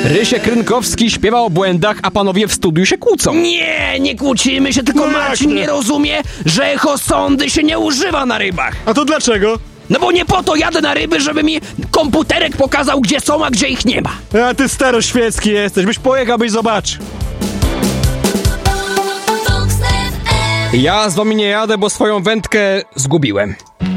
Rysiek Rynkowski śpiewa o błędach, a panowie w studiu się kłócą. Nie kłócimy się, tylko Marcin nie rozumie, że echosondy się nie używa na rybach. A to dlaczego? No bo nie po to jadę na ryby, żeby mi komputerek pokazał, gdzie są, a gdzie ich nie ma. A ty staroświecki jesteś, byś pojechał, byś zobaczył. Ja z wami nie jadę, bo swoją wędkę zgubiłem.